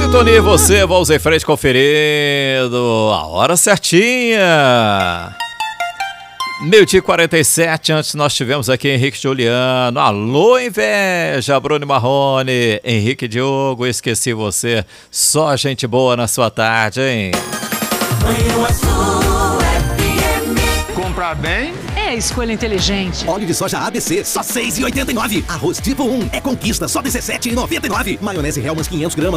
Sintonia você, vamos em frente conferindo a hora certinha. 12h47, antes nós tivemos aqui Henrique Juliano. Alô, inveja, Bruno Marrone, Henrique Diogo, esqueci você. Só gente boa na sua tarde, hein? Comprar bem é escolha inteligente. Óleo de soja ABC, só R$ 6,89. Arroz tipo 1 é conquista, só R$ 17,99. Maionese Hellmann's 500 gramas.